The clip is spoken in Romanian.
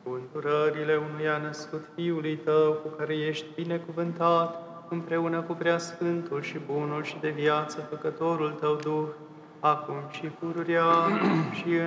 cu îndurările unuia născut Fiului Tău, cu care ești binecuvântat, împreună cu Preasfântul și Bunul și de viață Făcătorul Tău Duh, acum și pururea și